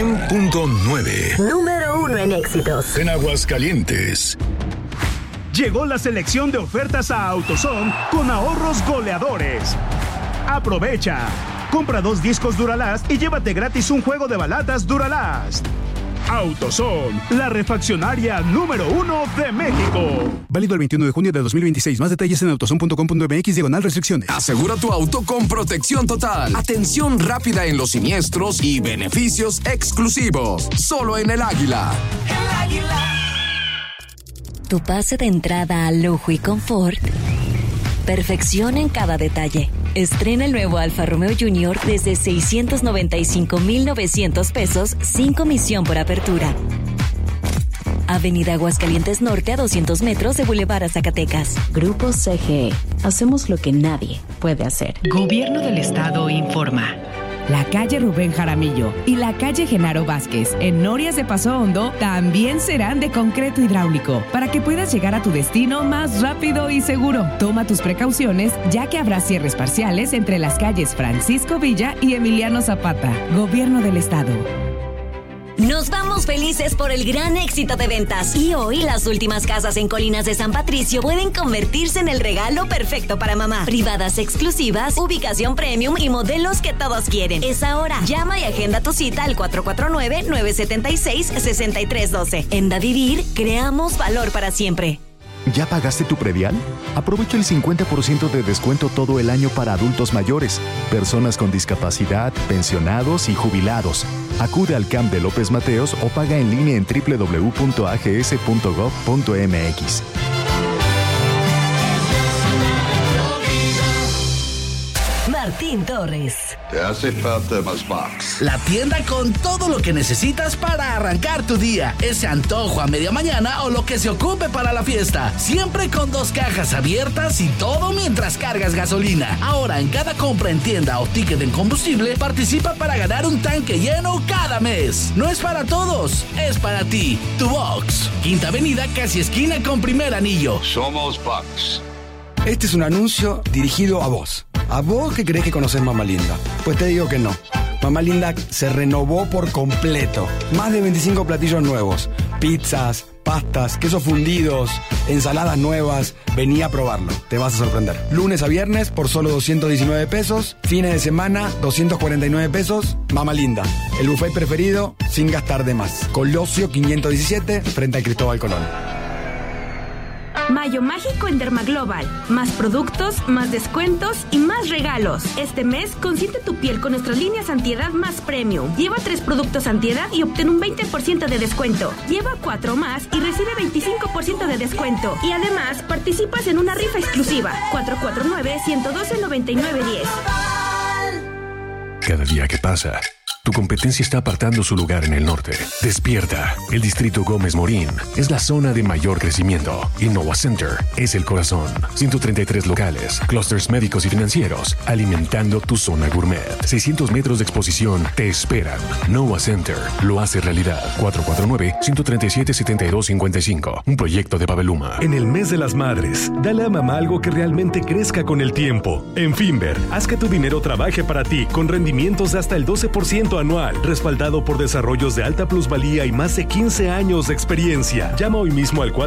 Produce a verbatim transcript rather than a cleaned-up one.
cien punto nueve. Número uno en éxitos. En Aguascalientes. Llegó la selección de ofertas a AutoZone con ahorros goleadores. Aprovecha. Compra dos discos Duralast y llévate gratis un juego de balatas Duralast. AutoZone, la refaccionaria número uno de México. Válido el veintiuno de junio de dos mil veintiséis. Más detalles en autozone punto com punto m x diagonal restricciones. Asegura tu auto con protección total, atención rápida en los siniestros y beneficios exclusivos. Solo en El Águila. El Águila. Tu pase de entrada al lujo y confort. Perfección en cada detalle. Estrena el nuevo Alfa Romeo Junior desde seiscientos noventa y cinco mil novecientos pesos sin comisión por apertura. Avenida Aguascalientes Norte a doscientos metros de Boulevard a Zacatecas. Grupo C G E. Hacemos lo que nadie puede hacer. Gobierno del Estado informa. La calle Rubén Jaramillo y la calle Genaro Vázquez en Norias de Paso Hondo también serán de concreto hidráulico para que puedas llegar a tu destino más rápido y seguro. Toma tus precauciones ya que habrá cierres parciales entre las calles Francisco Villa y Emiliano Zapata. Gobierno del Estado. Nos vamos felices por el gran éxito de ventas. Y hoy las últimas casas en Colinas de San Patricio pueden convertirse en el regalo perfecto para mamá. Privadas exclusivas, ubicación premium y modelos que todos quieren. Es ahora. Llama y agenda tu cita al cuatro cuatro nueve, nueve siete seis, seis tres uno dos. En Da Vivir, creamos valor para siempre. ¿Ya pagaste tu predial? Aprovecha el cincuenta por ciento de descuento todo el año para adultos mayores, personas con discapacidad, pensionados y jubilados. Acude al C A M de López Mateos o paga en línea en doble u doble u doble u punto a g s punto gov punto m x. Martín Torres. Te hace falta más box. La tienda con todo lo que necesitas para arrancar tu día. Ese antojo a media mañana o lo que se ocupe para la fiesta. Siempre con dos cajas abiertas y todo mientras cargas gasolina. Ahora en cada compra en tienda o ticket en combustible, participa para ganar un tanque lleno cada mes. No es para todos, es para ti. Tu box. Quinta Avenida, casi esquina con Primer Anillo. Somos Box. Este es un anuncio dirigido a vos. ¿A vos que crees que conocés Mamá Linda? Pues te digo que no. Mamá Linda se renovó por completo. Más de veinticinco platillos nuevos. Pizzas, pastas, quesos fundidos, ensaladas nuevas. Vení a probarlo, te vas a sorprender. Lunes a viernes por solo doscientos diecinueve pesos. Fines de semana, doscientos cuarenta y nueve pesos. Mamá Linda, el buffet preferido sin gastar de más. Colosio quinientos diecisiete, frente a Cristóbal Colón. Mayo mágico en Dermaglobal. Más productos, más descuentos y más regalos. Este mes consiente tu piel con nuestras líneas antiedad más premium. Lleva tres productos antiedad y obtén un veinte por ciento de descuento. Lleva cuatro más y recibe veinticinco por ciento de descuento. Y además participas en una rifa exclusiva. cuatro cuatro nueve, uno uno dos, nueve nueve uno cero. Cada día que pasa, tu competencia está apartando su lugar en el norte. Despierta. El distrito Gómez Morín es la zona de mayor crecimiento. Innova Center es el corazón. ciento treinta y tres locales, clústeres médicos y financieros, alimentando tu zona gourmet. seiscientos metros de exposición te esperan. Innova Center lo hace realidad. cuatro cuatro nueve, uno tres siete, siete dos cinco cinco. Un proyecto de Paveluma. En el mes de las madres, dale a mamá algo que realmente crezca con el tiempo. En Finver, haz que tu dinero trabaje para ti con rendimientos de hasta el doce por ciento anual, respaldado por desarrollos de alta plusvalía y más de quince años de experiencia. Llama hoy mismo al cuatro